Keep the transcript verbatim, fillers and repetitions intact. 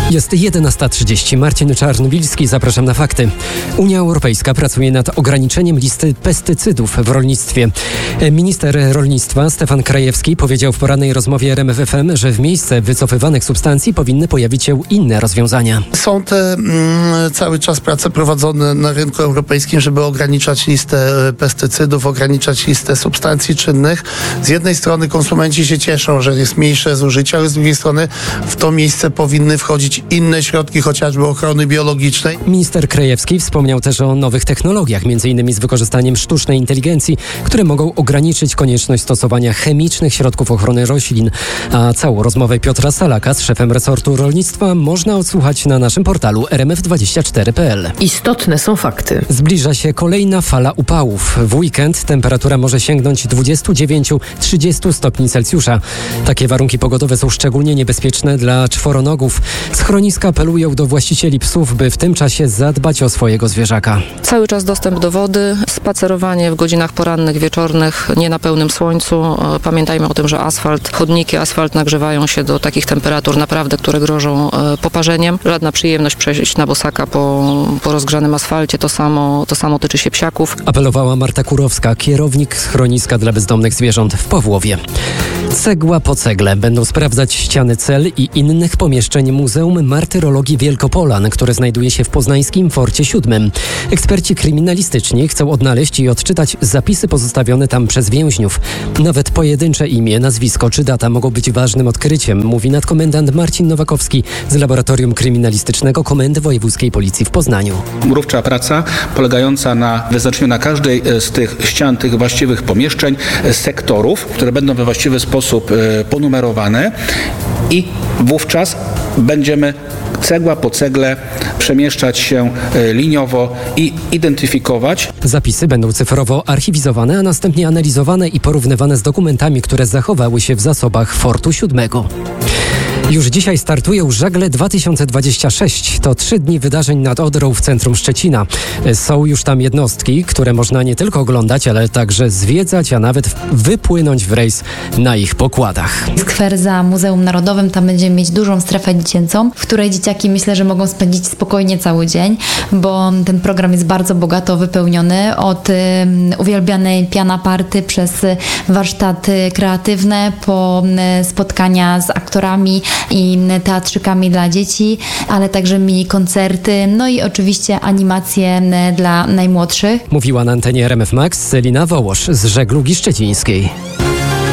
Jest jedenasta trzydzieści. Marcin Czarnobilski, zapraszam na fakty. Unia Europejska pracuje nad ograniczeniem listy pestycydów w rolnictwie. Minister rolnictwa Stefan Krajewski powiedział w porannej rozmowie R M F F M, że w miejsce wycofywanych substancji powinny pojawić się inne rozwiązania. Są te mm, cały czas prace prowadzone na rynku europejskim, żeby ograniczać listę pestycydów, ograniczać listę substancji czynnych. Z jednej strony konsumenci się cieszą, że jest mniejsze zużycie, ale z drugiej strony w to miejsce powinny wchodzić inne środki, chociażby ochrony biologicznej. Minister Krajewski wspomniał też o nowych technologiach, między innymi z wykorzystaniem sztucznej inteligencji, które mogą ograniczyć konieczność stosowania chemicznych środków ochrony roślin. A całą rozmowę Piotra Salaka z szefem resortu rolnictwa można odsłuchać na naszym portalu r m f dwadzieścia cztery kropka p l. Istotne są fakty. Zbliża się kolejna fala upałów. W weekend temperatura może sięgnąć dwadzieścia dziewięć do trzydziestu stopni Celsjusza. Takie warunki pogodowe są szczególnie niebezpieczne dla czworonogów. Schroniska apelują do właścicieli psów, by w tym czasie zadbać o swojego zwierzaka. Cały czas dostęp do wody, spacerowanie w godzinach porannych, wieczornych, nie na pełnym słońcu. Pamiętajmy o tym, że asfalt, chodniki, asfalt nagrzewają się do takich temperatur naprawdę, które grożą poparzeniem. Żadna przyjemność przejść na bosaka po, po rozgrzanym asfalcie. To samo, to samo tyczy się psiaków. Apelowała Marta Kurowska, kierownik schroniska dla bezdomnych zwierząt w Pawłowie. Cegła po cegle będą sprawdzać ściany cel i innych pomieszczeń Muzeum Martyrologii Wielkopolan, które znajduje się w poznańskim Forcie siódmym. Eksperci kryminalistyczni chcą odnaleźć i odczytać zapisy pozostawione tam przez więźniów. Nawet pojedyncze imię, nazwisko czy data mogą być ważnym odkryciem, mówi nadkomendant Marcin Nowakowski z Laboratorium Kryminalistycznego Komendy Wojewódzkiej Policji w Poznaniu. Mrówcza praca polegająca na wyznaczeniu na każdej z tych ścian, tych właściwych pomieszczeń, sektorów, które będą we właściwy sposób ponumerowane i wówczas będziemy cegła po cegle przemieszczać się liniowo i identyfikować. Zapisy będą cyfrowo archiwizowane, a następnie analizowane i porównywane z dokumentami, które zachowały się w zasobach Fortu siódmego. Już dzisiaj startują Żagle dwa tysiące dwadzieścia sześć. To trzy dni wydarzeń nad Odrą w centrum Szczecina. Są już tam jednostki, które można nie tylko oglądać, ale także zwiedzać, a nawet wypłynąć w rejs na ich pokładach. Skwer za Muzeum Narodowym, tam będziemy mieć dużą strefę dziecięcą, w której dzieciaki myślę, że mogą spędzić spokojnie cały dzień, bo ten program jest bardzo bogato wypełniony. Od y, uwielbianej piana party przez warsztaty kreatywne po y, spotkania z aktorami i teatrzykami dla dzieci, ale także mini koncerty, no i oczywiście animacje dla najmłodszych. Mówiła na antenie R M F Max Celina Wołosz z Żeglugi Szczecińskiej.